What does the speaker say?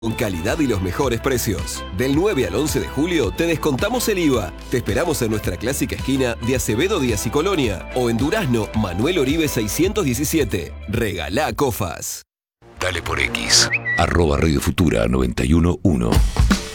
Con calidad y los mejores precios. Del 9 al 11 de julio te descontamos el IVA. Te esperamos en nuestra clásica esquina de Acevedo Díaz y Colonia o en Durazno, Manuel Oribe 617. Regalá Cofas. Dale por X. @Radio Futura 911.